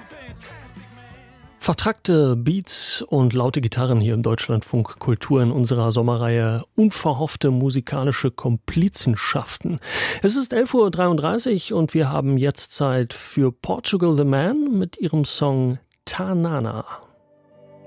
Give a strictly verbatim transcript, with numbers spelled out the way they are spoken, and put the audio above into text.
Vertrackte Beats und laute Gitarren hier im Deutschlandfunk Kultur in unserer Sommerreihe Unverhoffte musikalische Komplizenschaften. Es ist elf Uhr dreiunddreißig und wir haben jetzt Zeit für Portugal the Man mit ihrem Song Tanana.